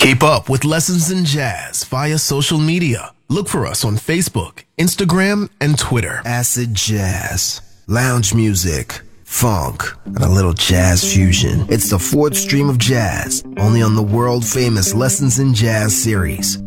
Keep up with Lessons in Jazz via social media. Look for us on Facebook, Instagram, and Twitter. Acid jazz, lounge music, funk, and a little jazz fusion. It's the fourth stream of jazz, only on the world-famous Lessons in Jazz series.